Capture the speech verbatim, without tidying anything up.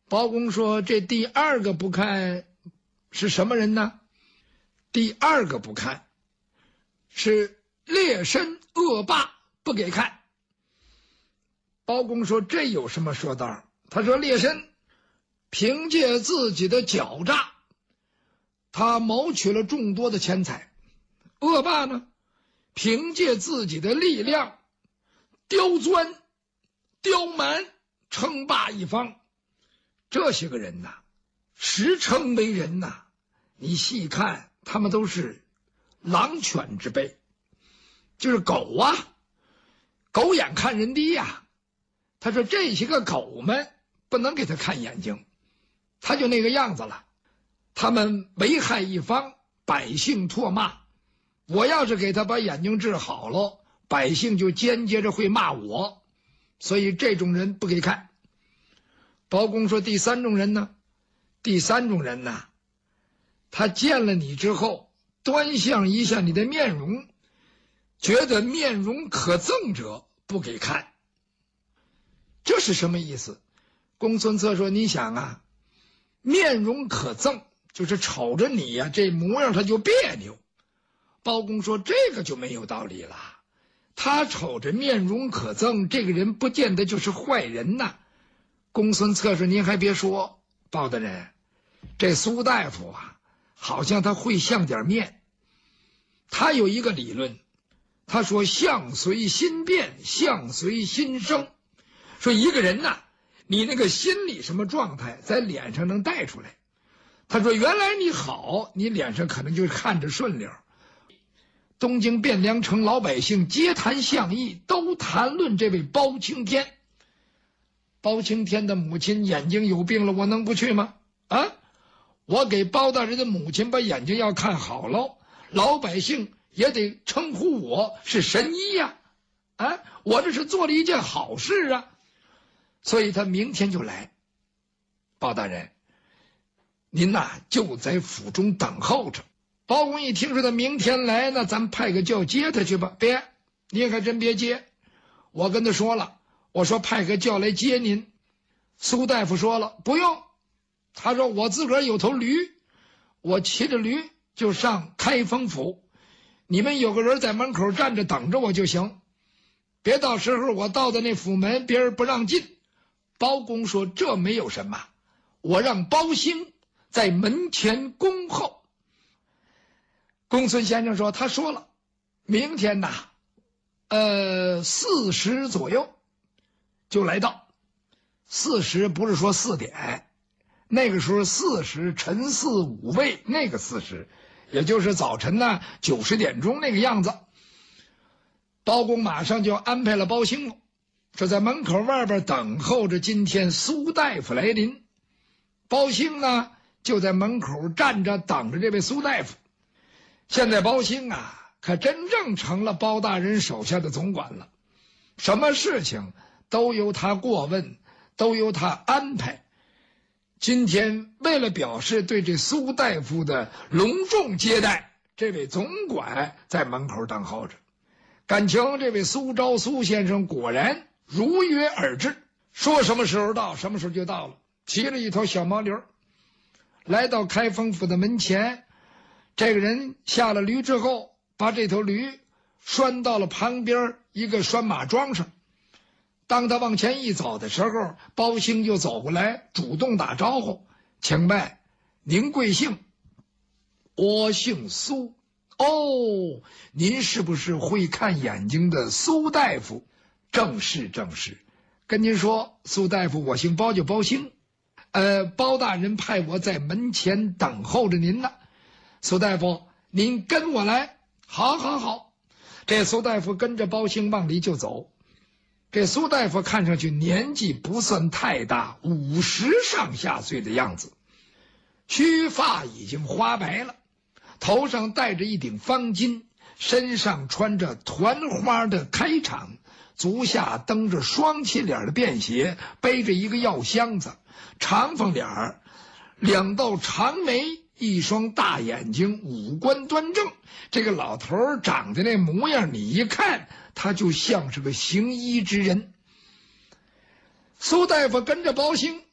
包公说：“这第二个不看是什么人呢？第二个不看是劣绅恶霸，不给看。”包公说：“这有什么说道？”他说：“劣绅凭借自己的狡诈，他谋取了众多的钱财；恶霸呢，凭借自己的力量，刁钻、刁蛮，称霸一方。这些个人呐，实称为人呐，你细看，他们都是狼犬之辈，就是狗啊，狗眼看人低呀、啊。他说这些个狗们不能给他看眼睛，他就那个样子了。他们危害一方，百姓唾骂。我要是给他把眼睛治好了，百姓就间接着会骂我，所以这种人不给看。包公说第三种人呢，第三种人呢，他见了你之后，端详一下你的面容，觉得面容可憎者不给看。这是什么意思？公孙策说：“你想啊，面容可憎，就是瞅着你呀、啊，这模样他就别扭。”包公说：“这个就没有道理了。他瞅着面容可憎，这个人不见得就是坏人呐。”公孙策说：“您还别说，包大人，这苏大夫啊，好像他会相点面。他有一个理论，他说相随心变，相随心生。说一个人呐、啊，你那个心理什么状态，在脸上能带出来。他说原来你好，你脸上可能就看着顺溜。东京汴梁城老百姓皆谈相议，都谈论这位包青天。包青天的母亲眼睛有病了，我能不去吗？啊，我给包大人的母亲把眼睛要看好喽，老百姓也得称呼我是神医呀、啊！啊，我这是做了一件好事啊，所以他明天就来。包大人，您呐、啊、就在府中等候着。包公一听说他明天来，那咱派个轿接他去吧。别，你也还真别接，我跟他说了。我说派个轿来接您，苏大夫说了不用，他说我自个儿有头驴，我骑着驴就上开封府，你们有个人在门口站着等着我就行，别到时候我到的那府门别人不让进。包公说这没有什么，我让包兴在门前恭候。公孙先生说他说了，明天呐呃四时左右就来到。四时不是说四点，那个时候四时晨四五位，那个四时也就是早晨呢九十点钟那个样子。包公马上就安排了包兴了，说在门口外边等候着今天苏大夫来临。包兴呢就在门口站着等着这位苏大夫。现在包兴啊可真正成了包大人手下的总管了，什么事情都由他过问，都由他安排。今天为了表示对这苏大夫的隆重接待，这位总管在门口等候着。感情这位苏昭苏先生果然如约而至，说什么时候到什么时候就到了，骑了一头小毛驴来到开封府的门前。这个人下了驴之后，把这头驴拴到了旁边一个拴马桩上。当他往前一走的时候，包兴就走过来主动打招呼：“请问您贵姓？”“我姓苏。”“哦，您是不是会看眼睛的苏大夫？”“正是正是。跟您说，苏大夫，我姓包，就包兴。呃，包大人派我在门前等候着您呢。苏大夫，您跟我来。”“好好好。”这苏大夫跟着包兴往里就走。这苏大夫看上去年纪不算太大，五十上下岁的样子，须发已经花白了，头上戴着一顶方巾，身上穿着团花的开场，足下蹬着双起脸的便鞋，背着一个药箱子，长方脸儿，两道长眉，一双大眼睛，五官端正。这个老头儿长得那模样，你一看他就像是个行医之人。苏大夫跟着包兴